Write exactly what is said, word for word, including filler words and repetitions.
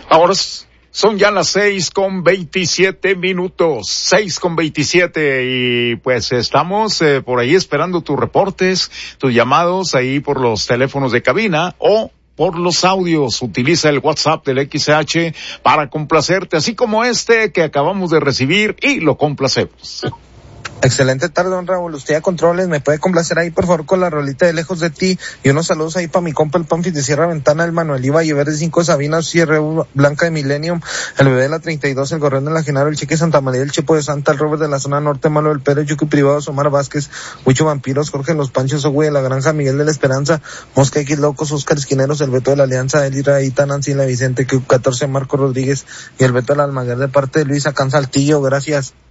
Ahora son ya las seis con veintisiete minutos, seis con veintisiete, y pues estamos eh, por ahí esperando tus reportes, tus llamados ahí por los teléfonos de cabina o por los audios. Utiliza el WhatsApp del X C H para complacerte, así como este que acabamos de recibir, y lo complacemos. Excelente tarde, don Raúl. Usted a controles, me puede complacer ahí por favor con la rolita de Lejos de Ti, y unos saludos ahí para mi compa el Pamphis de Sierra Ventana, el Manuel Iba y Verde cinco de Sabina, Sierra Blanca de Millennium, el Bebé de la treinta y dos, el Gorrión de la Genaro, el Cheque Santa María, el Chepo de Santa, el Robert de la zona norte, Malo del Pérez, Yuki Privados, Omar Vázquez, Huicho Vampiros, Jorge Los Panchos, Ogüe de la Granja, Miguel de la Esperanza, Mosca X Locos, Oscar Esquineros, el Beto de la Alianza, Elira Ita, Nancy La Vicente, Q catorce, Marco Rodríguez y el Beto de la Almaguer de parte de Luis Acán Saltillo. Gracias.